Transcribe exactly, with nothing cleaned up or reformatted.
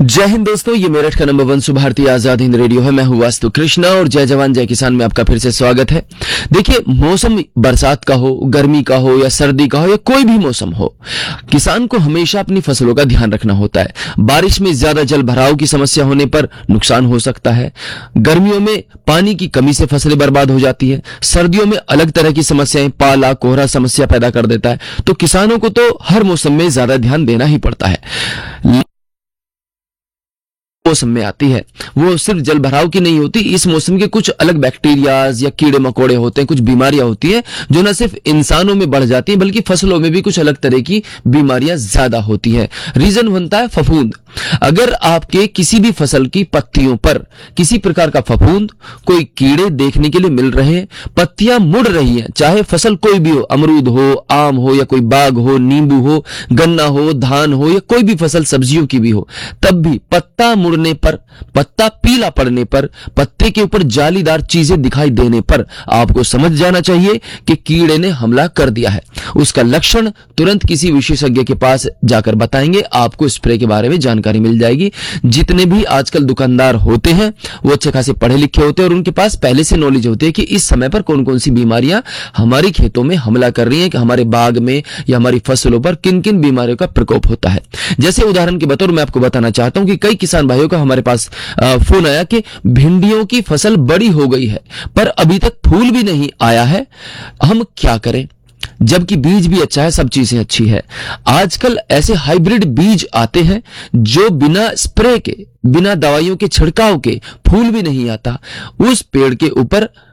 जय हिंद दोस्तों, ये मेरठ का number one Subharti Azad Hind radio है। मैं हूं वास्तु कृष्णा और जय जवान जय किसान में आपका फिर से स्वागत है। देखिए, मौसम बरसात का हो, गर्मी का हो या सर्दी का हो या कोई भी मौसम हो, किसान को हमेशा अपनी फसलों का ध्यान रखना होता है। बारिश में ज्यादा जल भराव की समस्या होने पर नुकसान हो सकता है। गर्मियों में पानी की कमी से फसलें बर्बाद हो जाती है। सर्दियों में अलग तरह की समस्याएं, पाला कोहरा समस्या पैदा कर देता है। तो किसानों को तो हर मौसम में ज्यादा ध्यान देना ही पड़ता है। मौसम में आती है वो सिर्फ जल भराव की नहीं होती। इस मौसम के कुछ अलग बैक्टीरियाज या कीड़े मकोड़े होते हैं, कुछ बीमारियां होती हैं जो न सिर्फ इंसानों में बढ़ जाती हैं बल्कि फसलों में भी कुछ अलग तरह की बीमारियां ज्यादा होती हैं। रीजन बनता है फफूंद। अगर आपके किसी भी फसल की पत्तियों पर किसी प्रकार का फफूंद, कोई कीड़े देखने के लिए मिल रहे हैं, पत्तियां मुड़ रही हैं, चाहे फसल कोई भी हो, अमरूद हो, आम हो या कोई बाग हो, नींबू हो, गन्ना हो, धान हो या कोई भी फसल सब्जियों की भी हो, तब भी पत्ता मुड़ने पर, पत्ता पीला पड़ने पर, पत्ते के ऊपर जालीदार चीजें दिखाई देने पर आपको समझ जाना चाहिए कि कीड़े ने हमला कर दिया है। उसका लक्षण तुरंत किसी विशेषज्ञ के पास जाकर बताएंगे। आपको स्प्रे के बारे में जानकारी मिल जाएगी। जितने भी आजकल दुकानदार होते हैं वो अच्छे खासे पढ़े लिखे होते हैं और उनके पास पहले से नॉलेज होती है कि इस समय पर कौन कौन सी बीमारियां हमारे खेतों में हमला कर रही हैं, कि हमारे बाग में या हमारी फसलों पर किन किन बीमारियों का प्रकोप होता है। जैसे उदाहरण के बतौर मैं आपको बताना चाहता हूं कि कई किसान भाइयों का हमारे पास आ, फोन आया कि भिंडियों की फसल बड़ी हो गई है पर अभी तक फूल भी नहीं आया है, हम क्या करें? जबकि बीज भी अच्छा है, सब चीजें अच्छी है। आजकल ऐसे हाइब्रिड बीज आते हैं जो बिना स्प्रे के, बिना दवाइयों के छिड़काव के फूल भी नहीं आता। उस पेड़ के ऊपर